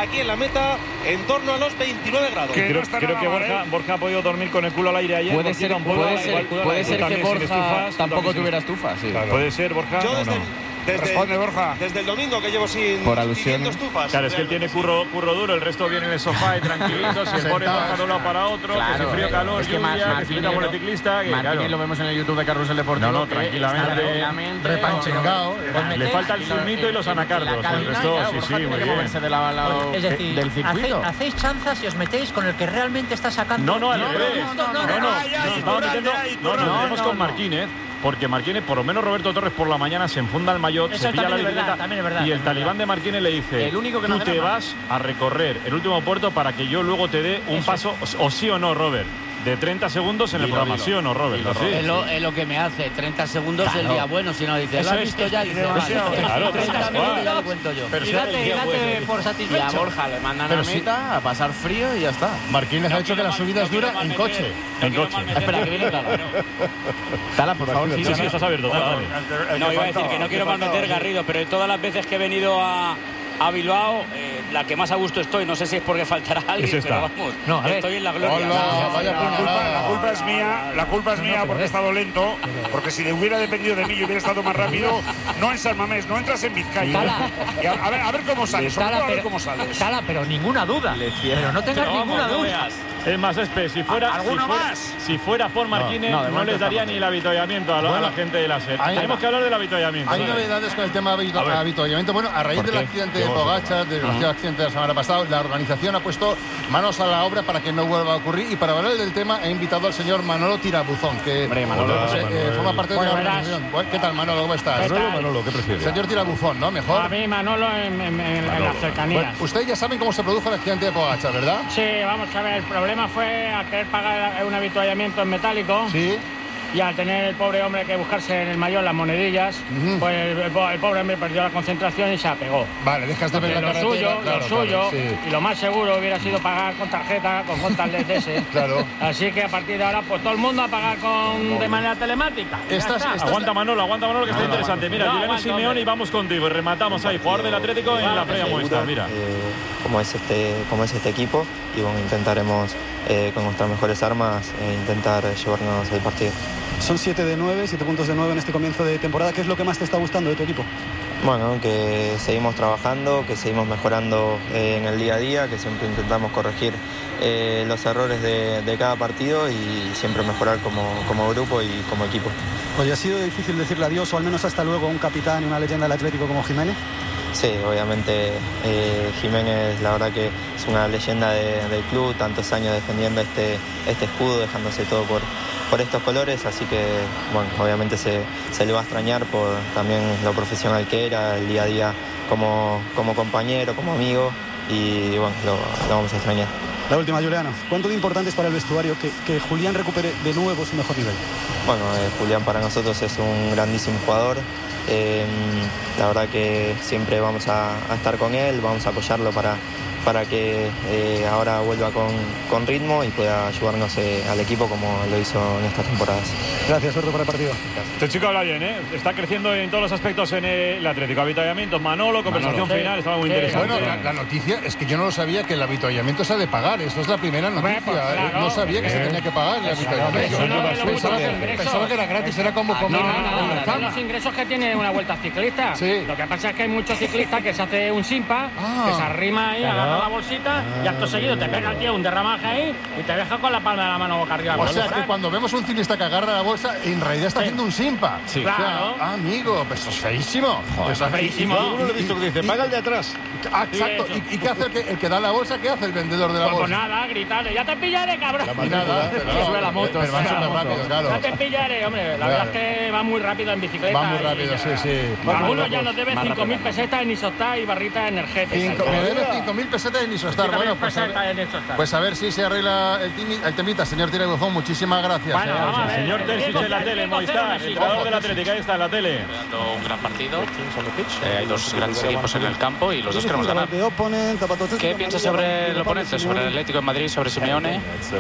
aquí en la meta en torno a los 29 grados. Creo que Borja ha podido dormir con el culo al aire ayer. Puede ser que Borja tampoco tuviera estufa. Sí. Claro. Puede ser, Borja. Yo Responde, Borja. Desde el domingo que llevo sin estufas. Claro, es que él tiene curro duro, el resto viene en el sofá y tranquilito, se pone Borja de un lado para otro, claro, que si frío, calor, es que lluvia, que si viene por el ciclista. Martínez lo vemos en el YouTube de Carrusel Deportivo. No, tranquilamente. Repanchengao. Le falta el zulmito y los anacardos. El resto, sí, muy bien. Es decir, del circuito. hacéis chanzas y os metéis con el que realmente está sacando. No, al revés. Nos metemos con Martínez. Porque Martínez, por lo menos Roberto Torres por la mañana se enfunda el maillot, se pilla la bicicleta y el talibán de Martínez le dice: el único que tú te vas a recorrer el último puerto para que yo luego te dé un paso, o sí o no, Robert, de 30 segundos en el programa, ¿sí o no, Robert? Es lo que me hace, 30 segundos el día bueno, si no dice, ¿lo has visto ya? Dice, claro, 30 segundos ya lo cuento yo. Y date por satisfecho. Y a Borja le mandan a meta a pasar frío y ya está. Martínez ha dicho que la subida es dura en coche. Espera, que viene Tala. Tala, por favor. Sí, estás abierto. Dale. No, iba a decir que no quiero malmeter, Garrido, pero todas las veces que he venido a Bilbao, la que más a gusto estoy, no sé si es porque faltará alguien, pero vamos, estoy en la gloria. La culpa es mía porque he estado lento, porque si le hubiera dependido de mí y hubiera estado más rápido, no en San Mamés, no entras en Vizcaya. A ver cómo sales, a ver cómo sales. Tala, pero ninguna duda. Pero no tengas ninguna duda. Es más, si fuera por Martínez, no les daría ni el avituallamiento a la gente de la SER. Tenemos que hablar del avituallamiento. Hay novedades con el tema del avituallamiento. Bueno, a raíz del accidente de Pogačar, del accidente de la semana pasada, la organización ha puesto manos a la obra para que no vuelva a ocurrir. Y para hablar del tema, he invitado al señor Manolo Tirabuzón, que forma parte de la organización. ¿Qué tal, Manolo? ¿Cómo estás? Manolo, ¿qué prefieres? Señor Tirabuzón, ¿no? Mejor. A mí, Manolo, en las cercanías. Bueno, ustedes ya saben cómo se produjo el accidente de Pogačar, ¿verdad? Sí, vamos a ver, el problema fue a querer pagar un avituallamiento en metálico. Sí. Y al tener el pobre hombre que buscarse en el maillot las monedillas, pues el pobre hombre perdió la concentración y se apegó. Vale, dejas de ver la carretera. Lo suyo, y lo más seguro hubiera sido pagar con tarjeta, con contactless ese. Claro. Así que a partir de ahora, pues todo el mundo a pagar de manera telemática. Aguanta Manolo, que está interesante. Mira, Juliano Simeone y vamos contigo. Y rematamos ahí, jugador del Atlético en la previa muestra. Mira. Cómo es este equipo y bueno, intentaremos con nuestras mejores armas intentar llevarnos el partido. Son 7 puntos de 9 en este comienzo de temporada. ¿Qué es lo que más te está gustando de tu equipo? Bueno, que seguimos trabajando, que seguimos mejorando en el día a día, que siempre intentamos corregir los errores de cada partido y siempre mejorar como grupo y como equipo. Oye, ¿ha sido difícil decirle adiós o al menos hasta luego a un capitán y una leyenda del Atlético como Jiménez? Sí, obviamente Jiménez la verdad que es una leyenda del club, tantos años defendiendo este escudo, dejándose todo por estos colores, así que bueno, obviamente se le va a extrañar por también lo profesional que era, el día a día como compañero, como amigo y bueno, lo vamos a extrañar. La última, Juliano, ¿cuánto de importante es para el vestuario que Julián recupere de nuevo su mejor nivel? Bueno, Julián para nosotros es un grandísimo jugador. La verdad que siempre vamos a estar con él, vamos a apoyarlo para que ahora vuelva con ritmo y pueda ayudarnos al equipo como lo hizo en estas temporadas. Gracias, suerte para el partido. Este chico habla bien, ¿eh? Está creciendo en todos los aspectos en el Atlético. Avituallamiento, Manolo, conversación final, estaba muy interesante. Bueno, la noticia es que yo no lo sabía que el avituallamiento se ha de pagar. Esto es la primera noticia. Pues, claro, no sabía que se tenía que pagar el avituallamiento. Pensaba que era gratis, era como comer son los ingresos que tiene una vuelta ciclista. Sí. Lo que pasa es que hay muchos ciclistas que se hace un simpa, que se arrima ahí, agarra la bolsita y acto seguido te pega el tío un derramaje ahí y te deja con la palma de la mano boca arriba. O sea que cuando vemos un ciclista que agarra la bolsa, en realidad está haciendo un simpa. Sí. Claro. O sea, amigo, pues eso es feísimo. Joder, eso es feísimo. Uno lo he visto que dice, paga el de atrás. Exacto. ¿Y qué hace el que da la bolsa? ¿Qué hace el vendedor de la bolsa? Pues nada, gritarle, ya te pillaré, cabrón. Y nada, se sube la moto. Pero va súper rápido, claro. Ya te pillaré, hombre. La verdad es que va muy rápido en bicicleta. Va muy rápido, sí. Algunos ya nos deben 5.000 pesetas en Isostar y barritas energéticas. Me debe 5.000 pesetas en Isostar. Bueno, pues a ver si se arregla el temita. Señor Tirabuzón, muchísimas gracias. Bueno, vamos a ver. Señor Terzic en la tele, Movistar, el jugador del Atlético, ahí está en la tele. Dando un gran partido. Hay dos grandes equipos en el campo y los dos queremos ganar. ¿Qué piensa sobre el oponente? Sobre el Atlético de Madrid, sobre Simeone.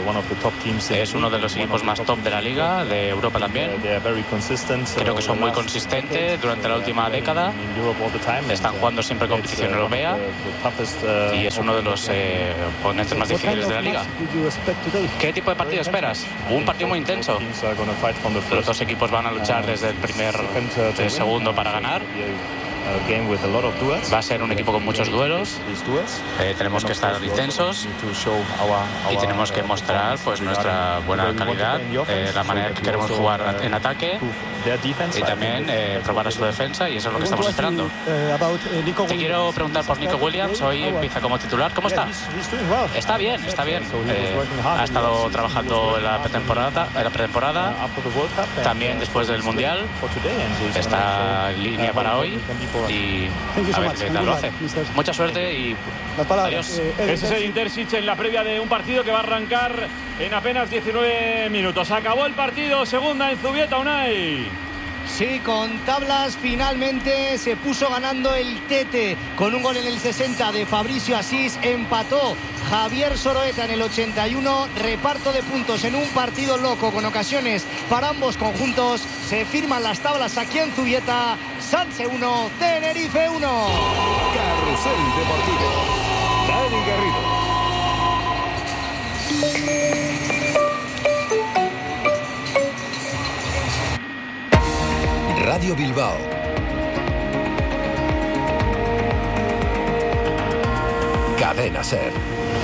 Es uno de los equipos más top de la liga, de Europa también. Creo que son muy consistentes durante la última década. Están jugando siempre competición europea y es uno de los oponentes más difíciles de la liga. ¿Qué tipo de partido esperas? Un partido muy intenso. Los dos equipos van a luchar desde el segundo para ganar. Va a ser un equipo con muchos duelos. Tenemos que estar intensos y tenemos que mostrar pues nuestra buena calidad, la manera que queremos jugar en ataque y también probar a su defensa, y eso es lo que estamos esperando. Te quiero preguntar por Nico Williams. Hoy empieza como titular. ¿Cómo está? Está bien, está bien. Ha estado trabajando en la pretemporada, también después del Mundial. Está en línea para hoy y a ver qué tal lo hace. Mucha suerte y adiós. Ese es el Intersic en la previa de un partido que va a arrancar en apenas 19 minutos. Acabó el partido, segunda en Zubieta, Unai. Sí, con tablas finalmente se puso ganando el Tete con un gol en el 60 de Fabricio Asís. Empató Javier Soroeta en el 81. Reparto de puntos en un partido loco con ocasiones para ambos conjuntos. Se firman las tablas aquí en Zubieta. Sanse 1, Tenerife 1. Carrusel Deportivo. Dani Garrido. Radio Bilbao. Cadena SER.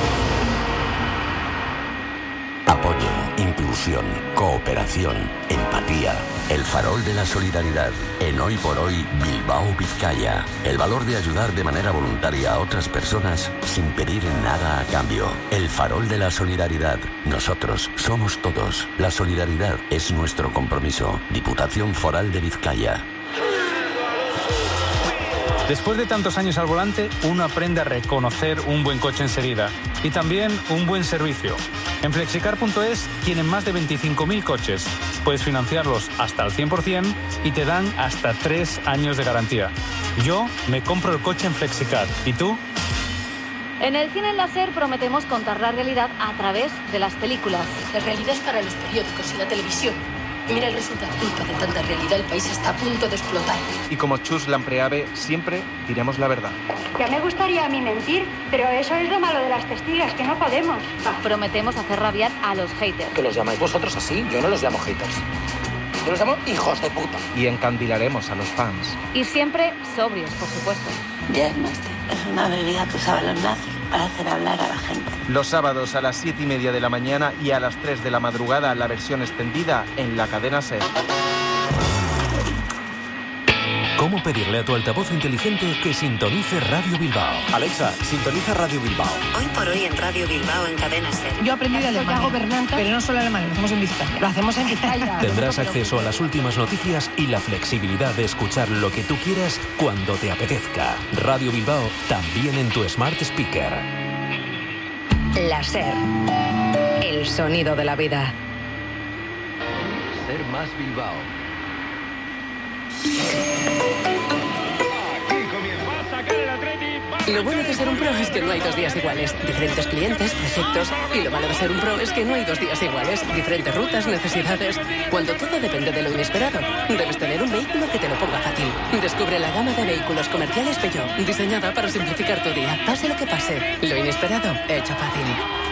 Apoyo, inclusión, cooperación, empatía. El farol de la solidaridad. En Hoy por Hoy, Bilbao, Vizcaya. El valor de ayudar de manera voluntaria a otras personas sin pedir nada a cambio. El farol de la solidaridad. Nosotros somos todos. La solidaridad es nuestro compromiso. Diputación Foral de Vizcaya. Después de tantos años al volante, uno aprende a reconocer un buen coche enseguida y también un buen servicio. En Flexicar.es tienen más de 25.000 coches. Puedes financiarlos hasta el 100% y te dan hasta 3 años de garantía. Yo me compro el coche en Flexicar. ¿Y tú? En el cine láser prometemos contar la realidad a través de las películas. La realidad es para los periódicos y la televisión. Mira el resultado. Culpa de tanta realidad, el país está a punto de explotar. Y como Chus Lampreave, siempre diremos la verdad. Ya me gustaría a mí mentir, pero eso es lo malo de las testigas, que no podemos. Prometemos hacer rabiar a los haters. Que los llamáis vosotros así, yo no los llamo haters. Yo los llamo hijos de puta. Y encandilaremos a los fans. Y siempre sobrios, por supuesto. Jazzmaster es una bebida que usaban los nazis para hacer hablar a la gente. Los sábados a las 7:30 de la mañana y a las 3 de la madrugada la versión extendida en la cadena SER. ¿Cómo pedirle a tu altavoz inteligente que sintonice Radio Bilbao? Alexa, sintoniza Radio Bilbao. Hoy por hoy en Radio Bilbao en cadena SER. Yo aprendí de Alemania, pero no solo alemán, lo hacemos en Vizcaya. Lo hacemos en Vizcaya. Tendrás acceso a las últimas noticias y la flexibilidad de escuchar lo que tú quieras cuando te apetezca. Radio Bilbao también en tu Smart Speaker. La SER. El sonido de la vida. SER más Bilbao. Lo bueno de ser un pro es que no hay 2 días iguales. Diferentes clientes, proyectos. Y lo malo de ser un pro es que no hay 2 días iguales. Diferentes rutas, necesidades. Cuando todo depende de lo inesperado, debes tener un vehículo que te lo ponga fácil. Descubre la gama de vehículos comerciales Peugeot, diseñada para simplificar tu día. Pase lo que pase, lo inesperado, hecho fácil.